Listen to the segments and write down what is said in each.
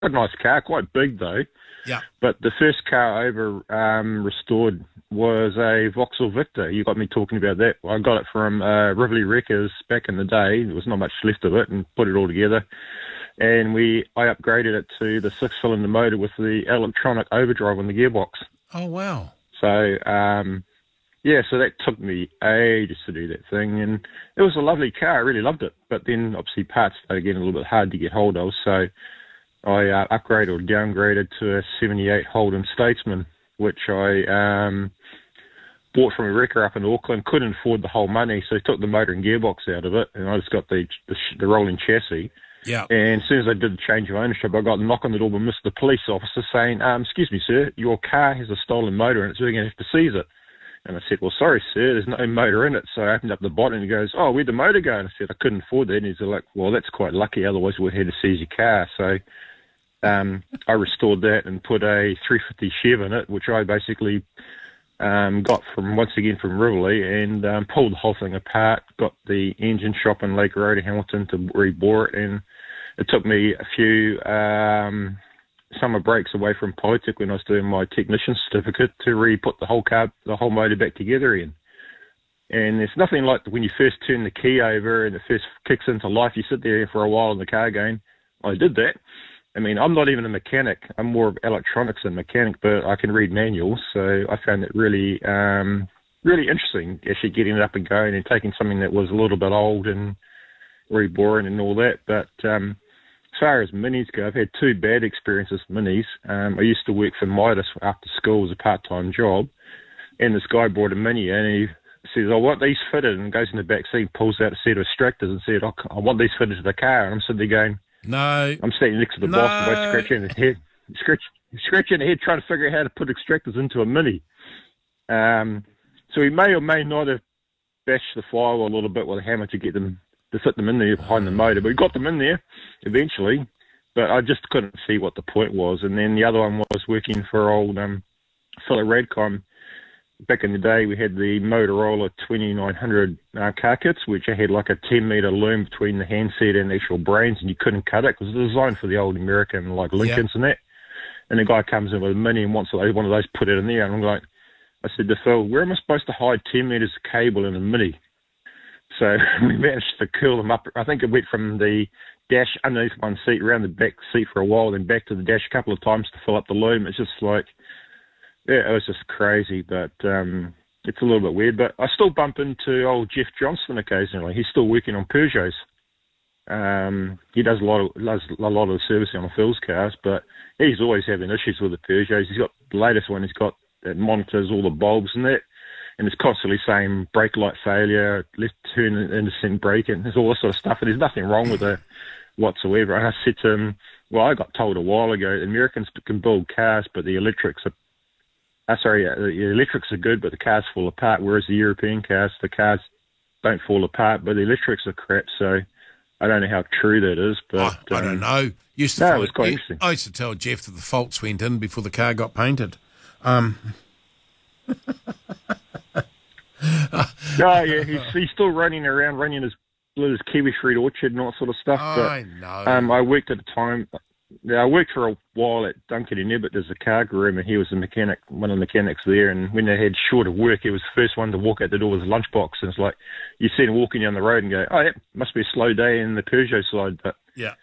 a nice car, quite big though. Yeah. But the first car I ever restored was a Vauxhall Victor. You got me talking about that. I got it from Rivoli Wreckers back in the day. There was not much left of it, and put it all together. And I upgraded it to the six-cylinder motor with the electronic overdrive on the gearbox. Oh, wow. So, so that took me ages to do that thing, and it was a lovely car. I really loved it. But then, obviously, parts started getting a little bit hard to get hold of, so I upgraded or downgraded to a 78 Holden Statesman, which I bought from a wrecker up in Auckland. Couldn't afford the whole money, so I took the motor and gearbox out of it, and I just got the rolling chassis. Yeah. And as soon as I did the change of ownership, I got a knock on the door from Mr. Police Officer saying, excuse me, sir, your car has a stolen motor and we're going to have to seize it. And I said, well, sorry, sir, there's no motor in it. So I opened up the bonnet and he goes, oh, where'd the motor go? And I said, I couldn't afford that. And he's like, well, that's quite lucky, otherwise we'd had to seize your car. So I restored that and put a 350 Chev in it, which I basically got once again from Rivoli, and pulled the whole thing apart, got the engine shop in Lake Road, Hamilton, to rebore it, and it took me a few summer breaks away from Polytech when I was doing my technician certificate to re-put the whole motor back together again. And there's nothing like when you first turn the key over and it first kicks into life, you sit there for a while in the car going, I did that. I mean, I'm not even a mechanic. I'm more of electronics than mechanic, but I can read manuals. So I found it really, really interesting, actually getting it up and going and taking something that was a little bit old and reboring and all that. But as far as minis go, I've had two bad experiences with minis. I used to work for Midas after school as a part-time job, and this guy brought a mini and he says, I want these fitted, and goes in the back seat, pulls out a set of extractors and said, I want these fitted to the car. And I'm sitting there going, no. I'm standing next to the boss and I'm scratching his head, scratching the head, trying to figure out how to put extractors into a mini. So he may or may not have bashed the firewall a little bit with a hammer to get them to fit them in there behind the motor, but we got them in there eventually. But I just couldn't see what the point was. And then the other one was working for old Philip Radcom. Back in the day, we had the Motorola 2900 car kits, which had like a 10-metre loom between the handset and the actual brains, and you couldn't cut it because it was designed for the old American, like Lincolns and that. And the guy comes in with a mini and wants one of those put it in there. And I'm like, I said to Phil, where am I supposed to hide 10 metres of cable in a mini? So we managed to curl them up. I think it went from the dash underneath one seat, around the back seat for a while, then back to the dash a couple of times to fill up the loom. It's just like, yeah, it was just crazy, but it's a little bit weird. But I still bump into old Jeff Johnston occasionally. He's still working on Peugeots. He does a lot of the servicing on Phil's cars, but he's always having issues with the Peugeots. He's got the latest one. He's got that monitors all the bulbs and that, and it's constantly saying brake light failure, left turn indecent braking. There's all this sort of stuff, and there's nothing wrong with it whatsoever. And I said to him, well, I got told a while ago, Americans can build cars, but the electrics are the electrics are good, but the cars fall apart, whereas the European cars, the cars don't fall apart, but the electrics are crap. So I don't know how true that is. But I don't know. It was quite interesting. I used to tell Jeff that the faults went in before the car got painted. Yeah, he's still running his Kiwi Fruit Orchard and all that sort of stuff. I know. I worked at a time. I worked for a while at Duncan and Ebbett as a car groom, and he was a mechanic, one of the mechanics there. And when they had short of work, he was the first one to walk out the door with his lunchbox. And it's like you see him walking down the road and go, "Oh, that must be a slow day in the Peugeot side." But yeah,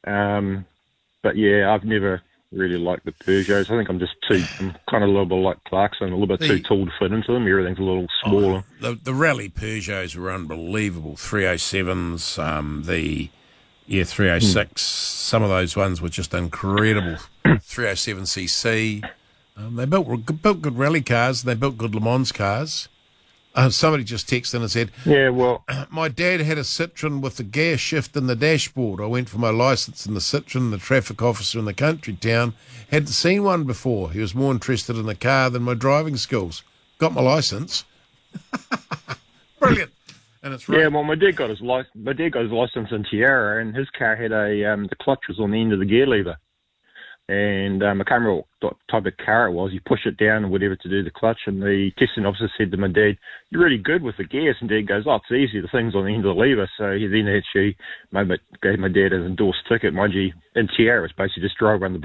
I've never really liked the Peugeots. I think I'm kind of a little bit like Clarkson, a little bit too tall to fit into them. Everything's a little smaller. The rally Peugeots were unbelievable. 307s, the 306. Some of those ones were just incredible. 307cc. They built good rally cars. They built good Le Mans cars. Somebody just texted in and said, "Yeah, well, my dad had a Citroen with the gear shift in the dashboard. I went for my licence in the Citroen. The traffic officer in the country town hadn't seen one before. He was more interested in the car than my driving skills. Got my licence." Brilliant. And it's right. Yeah, well, my dad got his license in Tiara, and his car had the clutch was on the end of the gear lever. And I can't remember what type of car it was. You push it down and whatever to do the clutch. And the testing officer said to my dad, "You're really good with the gears." And Dad goes, "Oh, it's easy. The thing's on the end of the lever." So he then actually gave my dad an endorsed ticket. Mind you, in Tiara, it's basically just drive around the